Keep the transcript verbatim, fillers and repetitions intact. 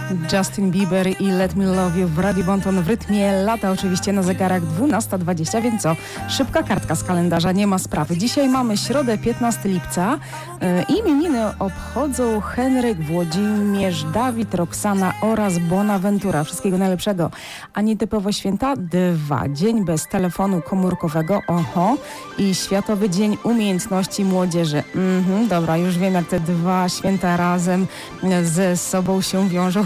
Justin Bieber i Let Me Love You w Radio Bonton w rytmie lata, oczywiście na zegarach dwunasta dwadzieścia, więc co? Szybka kartka z kalendarza, nie ma sprawy. Dzisiaj mamy środę, piętnastego lipca i imieniny obchodzą Henryk, Włodzimierz, Dawid, Roxana oraz Bonaventura. Wszystkiego najlepszego. A nietypowo święta? Dwa. Dzień bez telefonu komórkowego, oho, i Światowy Dzień Umiejętności Młodzieży. Mhm, dobra, już wiem, jak te dwa święta razem ze sobą się wiążą.